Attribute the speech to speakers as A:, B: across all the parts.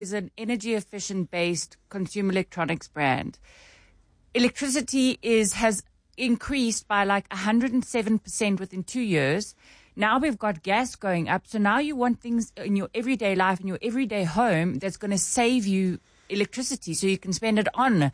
A: is an energy efficient based consumer electronics brand. Electricity has increased by like 107% within 2 years. Now we've got gas going up. So now you want things in your everyday life, in your everyday home, that's going to save you electricity so you can spend it on,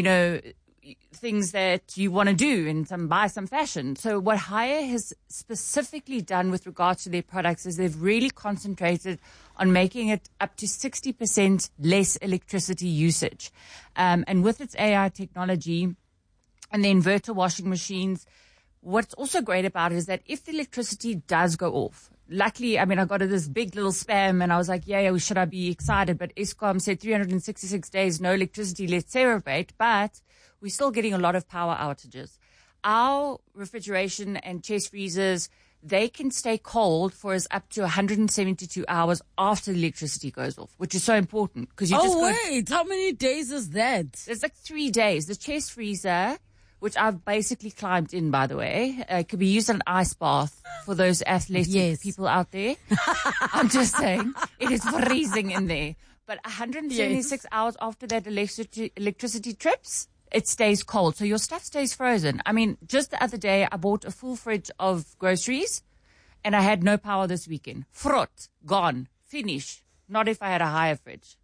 A: things that you want to do and buy some fashion. So what Haier has specifically done with regards to their products is they've really concentrated on making it up to 60% less electricity usage. And with its AI technology and the inverter washing machines, what's also great about it is that if the electricity does go off, luckily, I got this big little spam and I was like, yeah, should I be excited? But Eskom said 366 days, no electricity, let's celebrate. But we're still getting a lot of power outages. Our refrigeration and chest freezers, they can stay cold for us up to 172 hours after the electricity goes off, which is so important.
B: How many days is that?
A: It's like 3 days. The chest freezer, which I've basically climbed in, by the way, could be used as an ice bath for those athletic people out there. I'm just saying, it is freezing in there. But 176 hours after that electricity trips, it stays cold. So your stuff stays frozen. Just the other day, I bought a full fridge of groceries and I had no power this weekend. Frot, gone, finish. Not if I had a Haier fridge.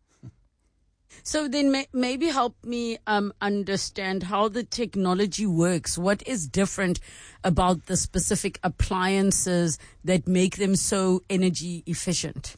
B: So then maybe help me understand how the technology works. What is different about the specific appliances that make them so energy efficient?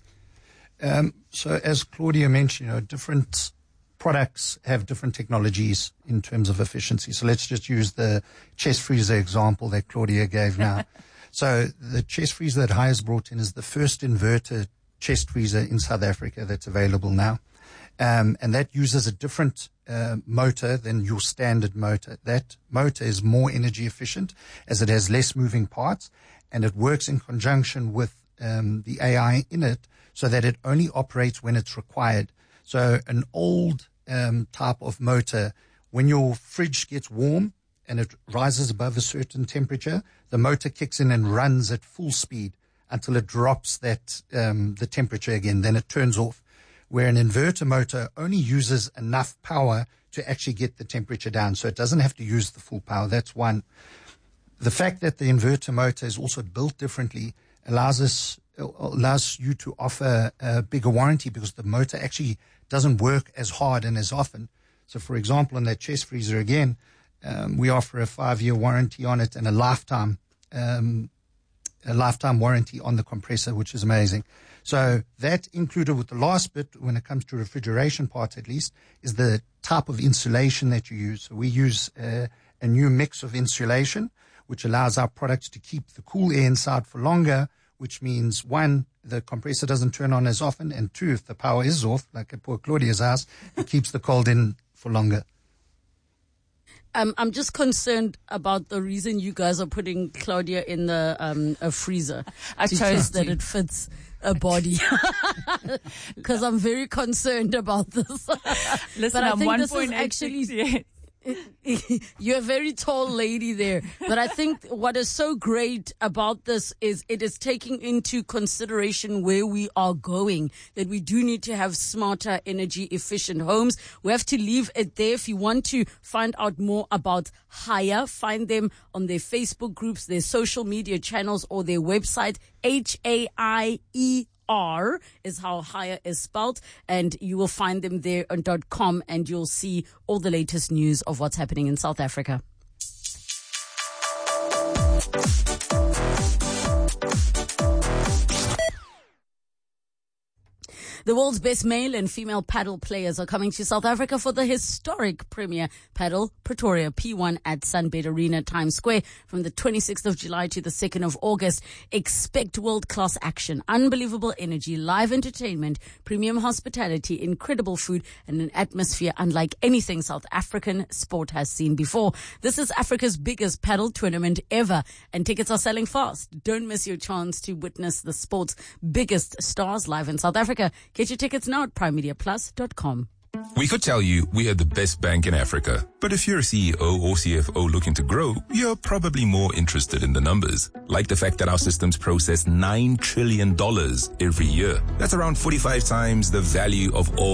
C: So as Claudia mentioned, different products have different technologies in terms of efficiency. So let's just use the chest freezer example that Claudia gave now. So the chest freezer that Haier has brought in is the first inverter chest freezer in South Africa that's available now. And that uses a different motor than your standard motor. That motor is more energy efficient as it has less moving parts, and it works in conjunction with the AI in it so that it only operates when it's required. So an old type of motor, when your fridge gets warm and it rises above a certain temperature, the motor kicks in and runs at full speed until it drops the temperature again. Then it turns off. Where an inverter motor only uses enough power to actually get the temperature down. So it doesn't have to use the full power. That's one. The fact that the inverter motor is also built differently allows you to offer a bigger warranty because the motor actually doesn't work as hard and as often. So for example, in that chest freezer again, we offer a 5-year warranty on it and a lifetime warranty on the compressor, which is amazing. So that included with the last bit, when it comes to refrigeration part at least, is the type of insulation that you use. So we use a new mix of insulation, which allows our products to keep the cool air inside for longer, which means, one, the compressor doesn't turn on as often, and two, if the power is off, like at poor Claudia's house, it keeps the cold in for longer.
B: I'm just concerned about the reason you guys are putting Claudia in the a freezer.
A: I chose
B: that it fits a body. Because I'm very concerned about this.
A: Listen,
B: but I
A: I'm
B: think
A: 1.
B: this is actually... You're a very tall lady there. But I think what is so great about this is it is taking into consideration where we are going, that we do need to have smarter, energy efficient homes. We have to leave it there. If you want to find out more about Haier, find them on their Facebook groups, their social media channels, or their website, HAIER is how Haier is spelled, and you will find them there on .com, and you'll see all the latest news of what's happening in South Africa. The world's best male and female paddle players are coming to South Africa for the historic Premier Paddle Pretoria P1 at Sunbed Arena, Times Square, from the 26th of July to the 2nd of August. Expect world-class action, unbelievable energy, live entertainment, premium hospitality, incredible food, and an atmosphere unlike anything South African sport has seen before. This is Africa's biggest paddle tournament ever, and tickets are selling fast. Don't miss your chance to witness the sport's biggest stars live in South Africa. Get your tickets now at primemediaplus.com.
D: We could tell you we are the best bank in Africa, but if you're a CEO or CFO looking to grow, you're probably more interested in the numbers. Like the fact that our systems process $9 trillion every year. That's around 45 times the value of all